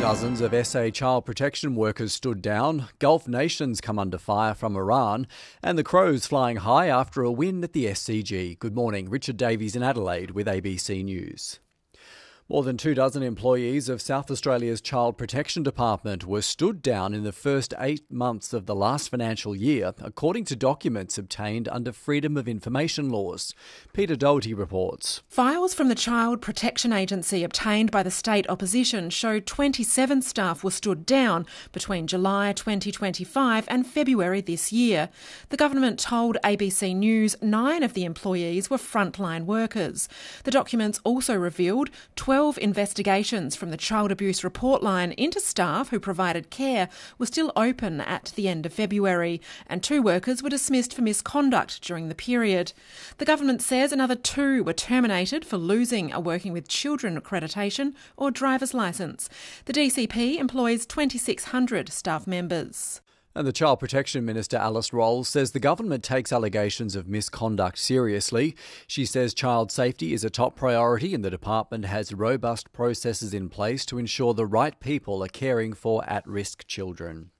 Dozens of SA child protection workers stood down, Gulf nations come under fire from Iran, and the Crows flying high after a win at the SCG. Good morning, Richard Davies in Adelaide with ABC News. More than 24 employees of South Australia's Child Protection Department were stood down in the first 8 months of the last financial year, according to documents obtained under Freedom of Information laws. Peter Doherty reports. Files from the Child Protection Agency obtained by the state opposition show 27 staff were stood down between July 2025 and February this year. The government told ABC News 9 of the employees were frontline workers. The documents also revealed 12 investigations from the Child Abuse Report Line into staff who provided care were still open at the end of February, and 2 workers were dismissed for misconduct during the period. The government says another 2 were terminated for losing a Working with Children accreditation or driver's licence. The DCP employs 2,600 staff members. And the Child Protection Minister Alice Rolls says the government takes allegations of misconduct seriously. She says child safety is a top priority and the department has robust processes in place to ensure the right people are caring for at-risk children.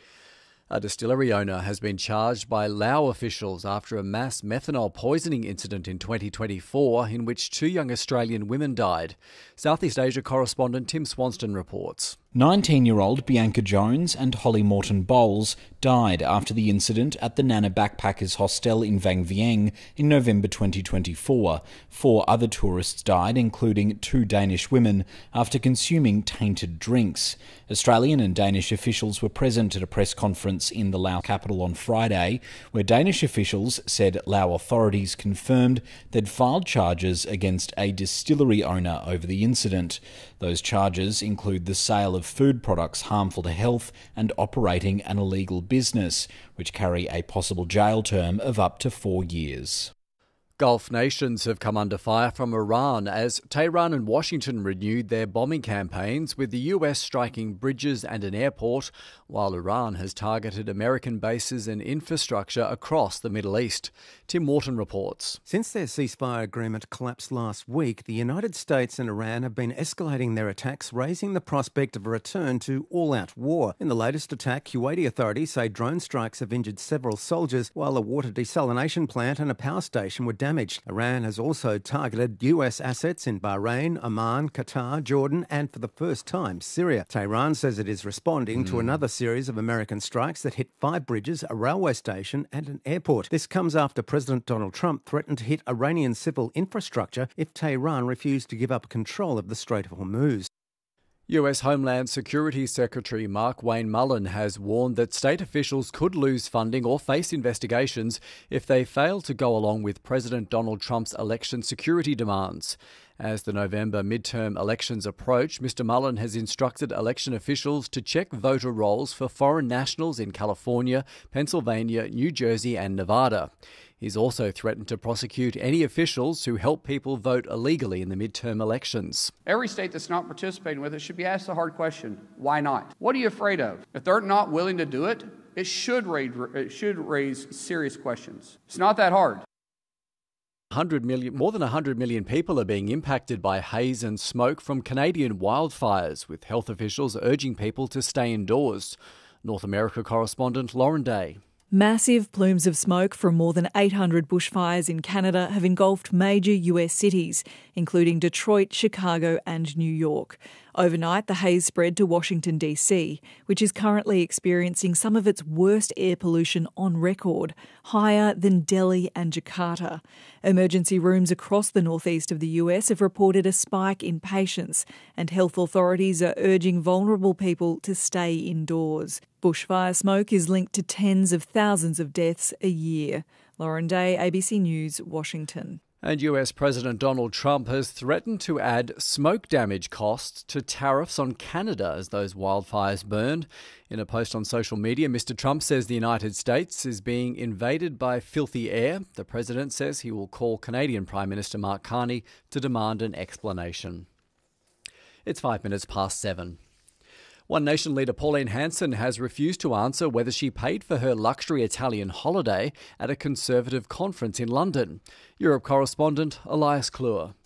A distillery owner has been charged by Laos officials after a mass methanol poisoning incident in 2024 in which 2 young Australian women died. Southeast Asia correspondent Tim Swanston reports. 19-year-old Bianca Jones and Holly Morton Bowles died after the incident at the Nana Backpackers Hostel in Vang Vieng in November 2024. 4 other tourists died, including 2 Danish women, after consuming tainted drinks. Australian and Danish officials were present at a press conference in the Laos capital on Friday, where Danish officials said Laos authorities confirmed they'd filed charges against a distillery owner over the incident. Those charges include the sale of food products harmful to health and operating an illegal business, which carry a possible jail term of up to 4 years. Gulf nations have come under fire from Iran as Tehran and Washington renewed their bombing campaigns, with the US striking bridges and an airport, while Iran has targeted American bases and infrastructure across the Middle East. Tim Wharton reports. Since their ceasefire agreement collapsed last week, the United States and Iran have been escalating their attacks, raising the prospect of a return to all-out war. In the latest attack, Kuwaiti authorities say drone strikes have injured several soldiers, while a water desalination plant and a power station were damaged. Iran has also targeted US assets in Bahrain, Oman, Qatar, Jordan and, for the first time, Syria. Tehran says it is responding to another series of American strikes that hit 5 bridges, a railway station and an airport. This comes after President Donald Trump threatened to hit Iranian civil infrastructure if Tehran refused to give up control of the Strait of Hormuz. US Homeland Security Secretary Mark Wayne Mullen has warned that state officials could lose funding or face investigations if they fail to go along with President Donald Trump's election security demands. As the November midterm elections approach, Mr Mullen has instructed election officials to check voter rolls for foreign nationals in California, Pennsylvania, New Jersey and Nevada. He's also threatened to prosecute any officials who help people vote illegally in the midterm elections. Every state that's not participating with it should be asked the hard question, why not? What are you afraid of? If they're not willing to do it, it should raise serious questions. It's not that hard. More than 100 million people are being impacted by haze and smoke from Canadian wildfires, with health officials urging people to stay indoors. North America correspondent Lauren Day. Massive plumes of smoke from more than 800 bushfires in Canada have engulfed major US cities, including Detroit, Chicago and New York. Overnight, the haze spread to Washington, D.C., which is currently experiencing some of its worst air pollution on record, higher than Delhi and Jakarta. Emergency rooms across the northeast of the US have reported a spike in patients, and health authorities are urging vulnerable people to stay indoors. Bushfire smoke is linked to tens of thousands of deaths a year. Lauren Day, ABC News, Washington. And US President Donald Trump has threatened to add smoke damage costs to tariffs on Canada as those wildfires burn. In a post on social media, Mr. Trump says the United States is being invaded by filthy air. The president says he will call Canadian Prime Minister Mark Carney to demand an explanation. It's 7:05. One Nation leader Pauline Hanson has refused to answer whether she paid for her luxury Italian holiday at a Conservative conference in London. Europe correspondent Elias Kluwer.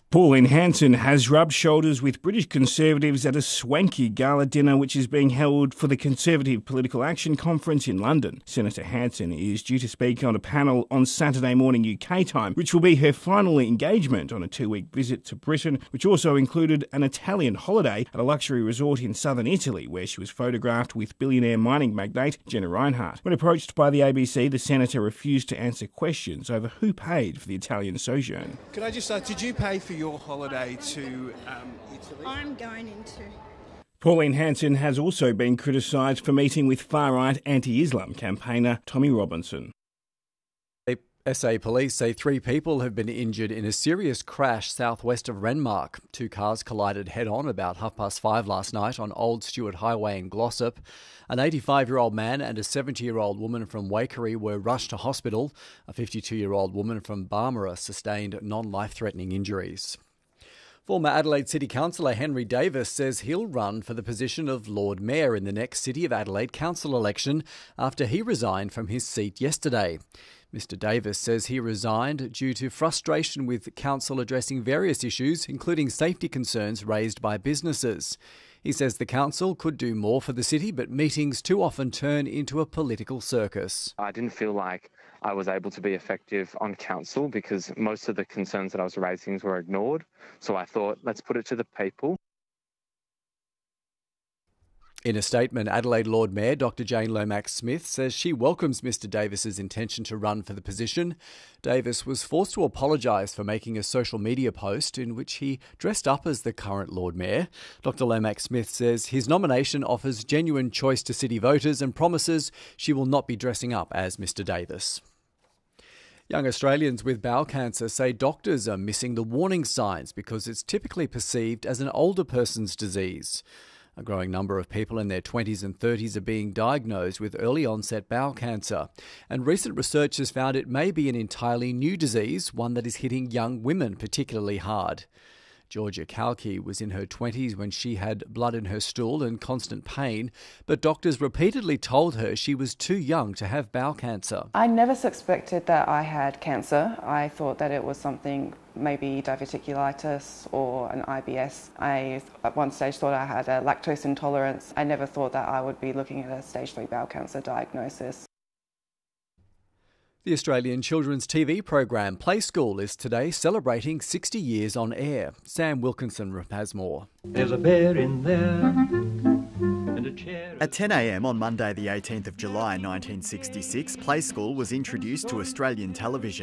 Pauline Hanson has rubbed shoulders with British Conservatives at a swanky gala dinner which is being held for the Conservative Political Action Conference in London. Senator Hanson is due to speak on a panel on Saturday morning UK time, which will be her final engagement on a 2-week visit to Britain, which also included an Italian holiday at a luxury resort in southern Italy, where she was photographed with billionaire mining magnate Jenna Reinhardt. When approached by the ABC, the senator refused to answer questions over who paid for the Italian sojourn. Could I just ask, did you pay for your holiday to Italy? I'm going into. Pauline Hanson has also been criticised for meeting with far-right anti-Islam campaigner Tommy Robinson. SA police say 3 people have been injured in a serious crash southwest of Renmark. 2 cars collided head-on about 5:30 last night on Old Stewart Highway in Glossop. An 85-year-old man and a 70-year-old woman from Waikerie were rushed to hospital. A 52-year-old woman from Barmera sustained non-life-threatening injuries. Former Adelaide City Councillor Henry Davis says he'll run for the position of Lord Mayor in the next City of Adelaide Council election after he resigned from his seat yesterday. Mr Davis says he resigned due to frustration with council addressing various issues, including safety concerns raised by businesses. He says the council could do more for the city, but meetings too often turn into a political circus. I didn't feel like I was able to be effective on council because most of the concerns that I was raising were ignored. So I thought, let's put it to the people. In a statement, Adelaide Lord Mayor Dr Jane Lomax-Smith says she welcomes Mr Davis's intention to run for the position. Davis was forced to apologise for making a social media post in which he dressed up as the current Lord Mayor. Dr Lomax-Smith says his nomination offers genuine choice to city voters and promises she will not be dressing up as Mr Davis. Young Australians with bowel cancer say doctors are missing the warning signs because it's typically perceived as an older person's disease. A growing number of people in their 20s and 30s are being diagnosed with early onset bowel cancer, and recent research has found it may be an entirely new disease, one that is hitting young women particularly hard. Georgia Kalki was in her 20s when she had blood in her stool and constant pain, but doctors repeatedly told her she was too young to have bowel cancer. I never suspected that I had cancer. I thought that it was something, maybe diverticulitis or an IBS. I at one stage thought I had a lactose intolerance. I never thought that I would be looking at a stage 3 bowel cancer diagnosis. The Australian children's TV program Play School is today celebrating 60 years on air. Sam Wilkinson has more. There's a bear in there and a chair. At 10 a.m. on Monday the 18th of July 1966, Play School was introduced to Australian television.